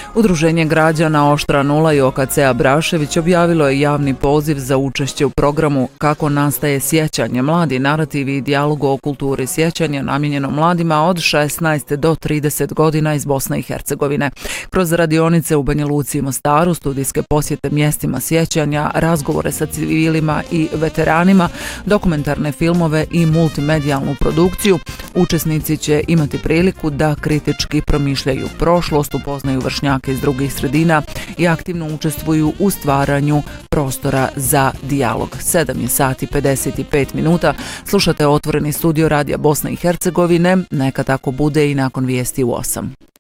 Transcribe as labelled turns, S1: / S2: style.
S1: Udruženje građana Oštra nula i OKC Abrašević objavilo je javni poziv za učešće u programu Kako nastaje sjećanje, mladi narativi i dijalog o kulturi sjećanja namijenjeno mladima od 16 do 30 godina iz Bosne i Hercegovine. Kroz radionice u Banja Luci i Mostaru, studijske posjete mjestima sjećanja, razgovore sa civilima i veteranima, dokumentarne filmove i multimedijalnu produkciju, učesnici će imati priliku da kritički promišljaju prošlost, upoznaju vršnjake iz drugih sredina i aktivno učestvuju u stvaranju prostora za dijalog. 7:55. Slušate Otvoreni studio Radija Bosne i Hercegovine. Neka tako bude i nakon vijesti u 8.